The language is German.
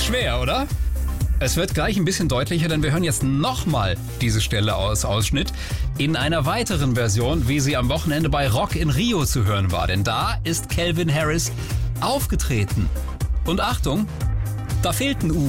Ist schwer, oder? Es wird gleich ein bisschen deutlicher, denn wir hören jetzt nochmal diese Stelle aus Ausschnitt in einer weiteren Version, wie sie am Wochenende bei Rock in Rio zu hören war. Denn da ist Calvin Harris aufgetreten. Und Achtung, da fehlt ein U.